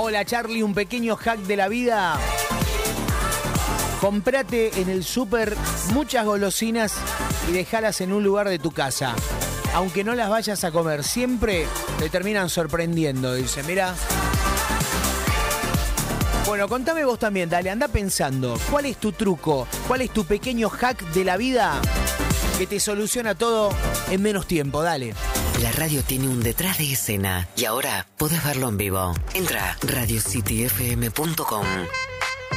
Hola Charlie, un pequeño hack de la vida. Comprate en el súper muchas golosinas y dejalas en un lugar de tu casa. Aunque no las vayas a comer, siempre te terminan sorprendiendo. Dice, mira. Bueno, contame vos también, dale, anda pensando. ¿Cuál es tu truco? ¿Cuál es tu pequeño hack de la vida que te soluciona todo en menos tiempo? Dale. La radio tiene un detrás de escena y ahora podés verlo en vivo. Entra a radiocityfm.com.